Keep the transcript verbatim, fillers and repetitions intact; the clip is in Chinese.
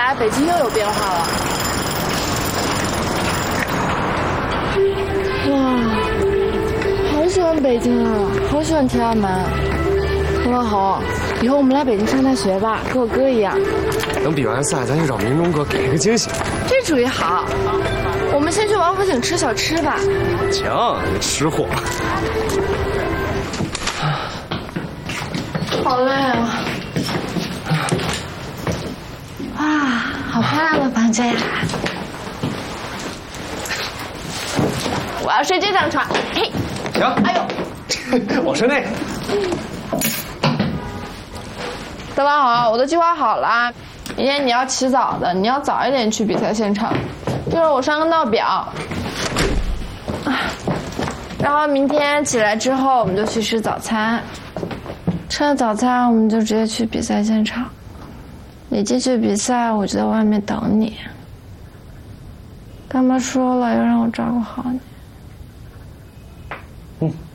来，北京又有变化了。哇，好喜欢北京啊，好喜欢天安门。王红，以后我们来北京上大学吧，跟我哥一样。 等比完赛，咱去找明中哥给一个惊喜。 这主意好，我们先去王府井吃小吃吧。 行，吃货。 好累啊！哇，好漂亮的房间呀！我要睡这张床。嘿， 行。哎呦，我睡那个。 德王好，我的计划好了，明天你要起早的，你要早一点去比赛现场，就让我上个闹表。然后明天起来之后，我们就去吃早餐，吃了早餐我们就直接去比赛现场。你进去比赛，我就在外面等你。干妈说了，要让我照顾好你。 嗯。